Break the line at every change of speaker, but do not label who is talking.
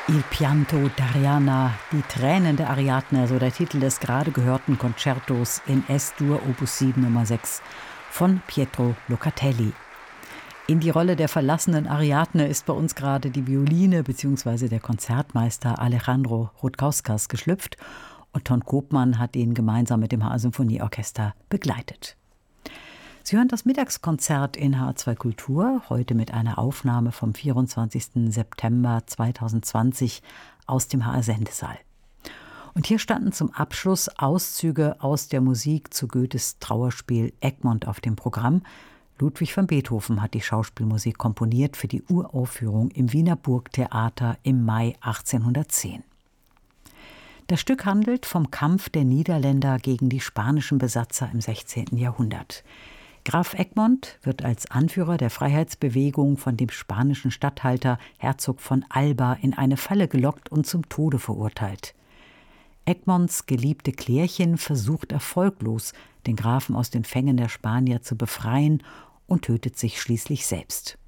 Il pianto d'Arianna, die Tränen der Ariadne, so der Titel des gerade gehörten Konzertos in S-Dur Opus 7 Nummer 6 von Pietro Locatelli. In die Rolle der verlassenen Ariadne ist bei uns gerade die Violine bzw. der Konzertmeister Alejandro Rutkauskas geschlüpft und Ton Koopman hat ihn gemeinsam mit dem HR-Symphonieorchester begleitet. Sie hören das Mittagskonzert in HR2 Kultur, heute mit einer Aufnahme vom 24. September 2020 aus dem HR-Sendesaal. Und hier standen zum Abschluss Auszüge aus der Musik zu Goethes Trauerspiel Egmont auf dem Programm. Ludwig van Beethoven hat die Schauspielmusik komponiert für die Uraufführung im Wiener Burgtheater im Mai 1810. Das Stück handelt vom Kampf der Niederländer gegen die spanischen Besatzer im 16. Jahrhundert. Graf Egmont wird als Anführer der Freiheitsbewegung von dem spanischen Statthalter Herzog von Alba in eine Falle gelockt und zum Tode verurteilt. Egmonts geliebte Klärchen versucht erfolglos, den Grafen aus den Fängen der Spanier zu befreien und tötet sich schließlich selbst.